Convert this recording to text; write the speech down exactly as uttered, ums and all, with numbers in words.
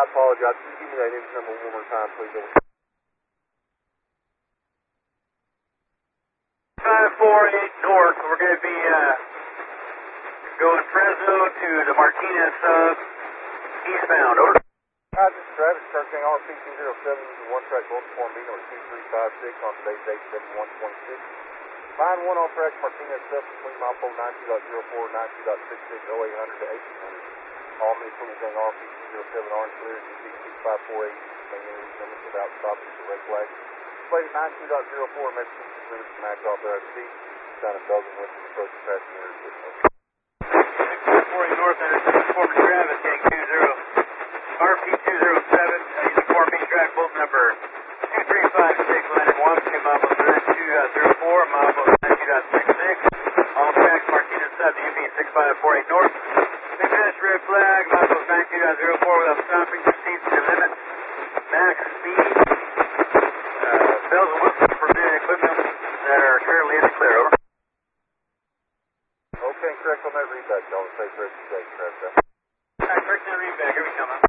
apologize. Can you give me that engine number one more time, please? five four eight North. We're going to be uh, going Fresno to the Martinez sub, eastbound. Over. Hi, this is Travis, Kirk Gang R P two zero seven, one track multiform meeting on two three five six on today's date seven one twenty-six. Line one on track Martinez sub between mile four ninety point zero four and ninety point six six oh eight hundred to eighteen hundred. All Mid-Pool Gang R P two zero seven orange clear, G P six five four eight, maintaining limits without stopping at the red flag. Plated ninety-two point zero four, Massachusetts limits to max authorized speed. Down at Belgium, west of approaching passenger. five four eight North, uniform Travis, Gang two zero. R P two zero seven, uh, uniform B track, bolt number two three five six, landing one, two mile thirty-two point zero four, mile ninety point six six. All tracks Martinez sub, U P six five four eight North. Big fast red flag, mile ninety-two point zero four without stopping, proceeds to limit. Max speed. Uh, bells and whistles for forbidden equipment that are currently in the clear, over. Okay, correct on that readback, y'all. Safe rest of the day, Travis. Alright, correct on that readback, here we come, huh?